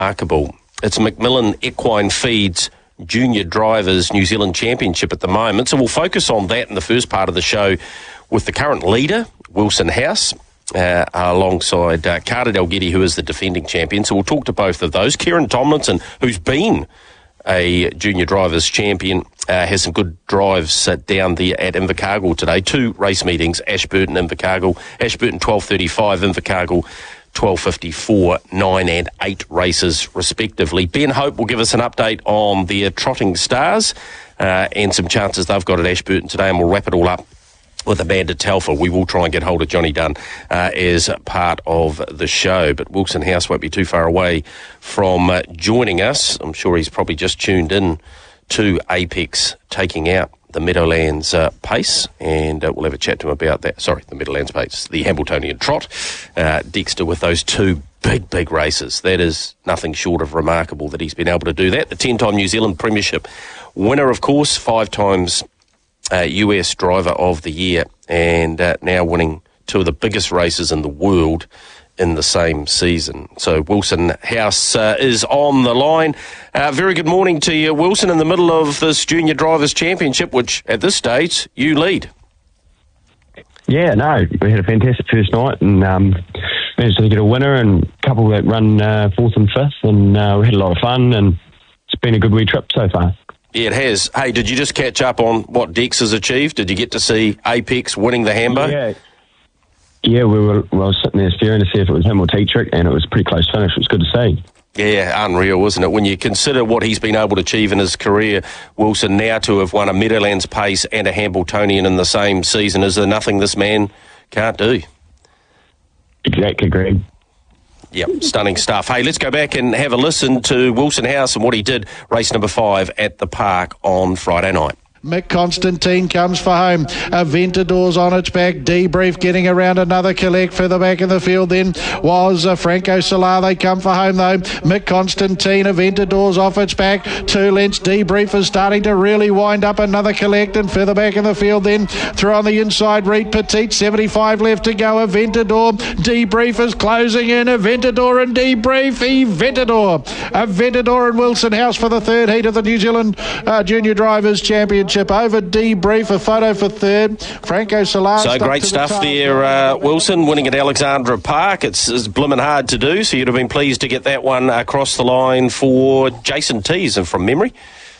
remarkable. It's Macmillan Equine Feeds Junior Drivers New Zealand Championship at the moment, so we'll focus on that in the first part of the show with the current leader, Wilson House, alongside Carter Dalgety, who is the defending champion. So we'll talk to both of those. Kieran Tomlinson, who's been a junior drivers champion, has some good drives down there at Invercargill today. 2 race meetings, Ashburton, Invercargill. Ashburton 12:35, Invercargill 12:54, 9 and 8 races respectively. Ben Hope will give us an update on their Trotting Stars and some chances they've got at Ashburton today, and we'll wrap it all up with Amanda Telfer. We will try and get hold of Johnny Dunn as part of the show, but Wilson House won't be too far away from joining us. I'm sure he's probably just tuned in to Apex taking out the Meadowlands pace, and we'll have a chat to him about that. Sorry, the Meadowlands pace, the Hambletonian Trot. Dexter with those 2 big races. That is nothing short of remarkable that he's been able to do that. The 10-time New Zealand Premiership winner, of course, 5 times US Driver of the Year, and now winning 2 of the biggest races in the world in the same season. So Wilson House is on the line. Very good morning to you, Wilson, in the middle of this Junior Drivers Championship, which at this stage you lead. Yeah, no, we had a fantastic first night and managed to get a winner and a couple that run 4th and 5th, and we had a lot of fun, and it's been a good wee trip so far. Yeah, it has. Hey, did you just catch up on what Dex has achieved? Did you get to see Apex winning the Hambo? Yeah, we were sitting there staring to see if it was him or Tetrick, and it was a pretty close finish. It was good to see. Yeah, unreal, wasn't it? When you consider what he's been able to achieve in his career, Wilson, now to have won a Meadowlands pace and a Hambletonian in the same season, is there nothing this man can't do? Exactly, Greg. Yep, stunning stuff. Hey, let's go back and have a listen to Wilson House and what he did race number 5 at the Park on Friday night. Mick Constantine comes for home. Aventador's on its back. Debrief getting around another collect further back in the field then was Franco Solar. They come for home though. Mick Constantine, Aventador's off its back. 2 lengths. Debrief is starting to really wind up another collect, and further back in the field then through on the inside. Reed Petit, 75 left to go. Aventador. Debrief is closing in. Aventador and Debrief. Aventador and Wilson House for the 3rd heat of the New Zealand Junior Drivers Championship. Over Debrief, a photo for 3rd. Franco Solar. So great stuff there, Wilson, winning at Alexandra Park. It's blimmin' hard to do, so you'd have been pleased to get that one across the line for Jason Tees, and from memory.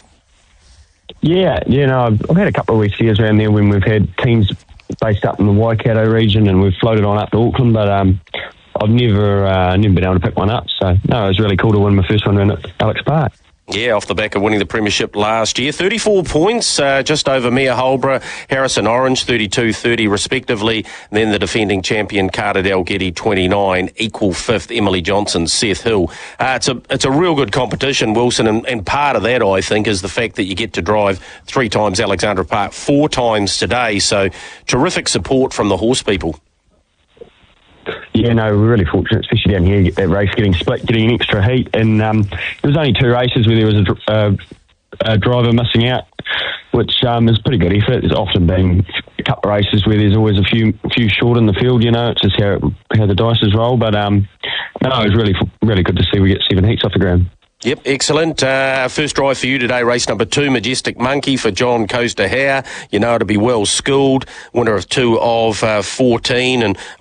Yeah, I've had a couple of weeks years around there when we've had teams based up in the Waikato region, and we've floated on up to Auckland, but I've never been able to pick one up. So, no, it was really cool to win my first one around at Alex Park. Yeah, off the back of winning the premiership last year. 34 points, just over Mia Holborough, Harrison Orange, 32-30 respectively. And then the defending champion, Carter Dalgety, 29, equal 5th, Emily Johnson, Seth Hill. It's a real good competition, Wilson, and part of that, I think, is the fact that you get to drive 3 times Alexandra Park, 4 times today. So terrific support from the horse people. Yeah, no, we're really fortunate, especially down here, that race getting split, getting an extra heat. And there was only 2 races where there was a driver missing out, which is pretty good effort. There's often been a couple of races where there's always a few short in the field, it's just how the dice roll. But no, it was really good to see we get 7 heats off the ground. Yep, excellent. First drive for you today, race number 2, Majestic Monkey for John Coaster Hare. You know it'll be well schooled, winner of 2 of 14, and